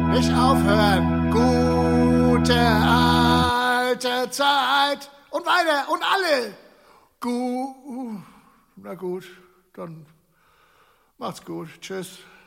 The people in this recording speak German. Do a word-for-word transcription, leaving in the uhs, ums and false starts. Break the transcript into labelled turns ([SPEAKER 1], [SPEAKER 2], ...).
[SPEAKER 1] Nicht aufhören. Gute alte Zeit. Und weiter. Und alle. Gu Na gut, dann macht's gut. Tschüss.